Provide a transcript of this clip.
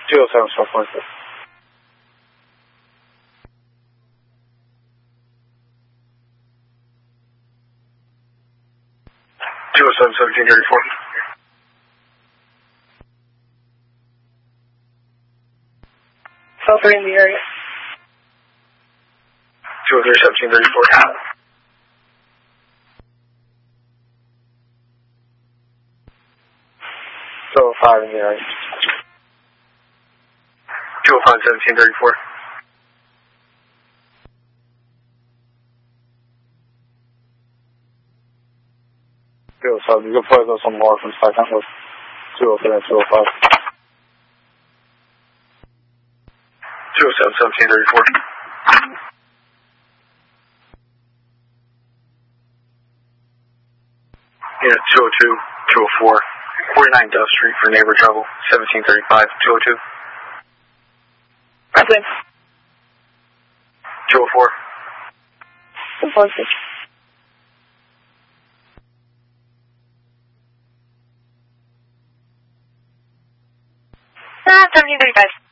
207, South 46. 207, 1734. South 3 in the area. 203, 1734. 205 in the area. 205, 1734. 207, you can play those on more from second with 203 and 205. 207, 1734. Yeah, 202, 204, 49 Dove Street for neighbor trouble, 1735, 202. Brooklyn. 204. 246. 1735.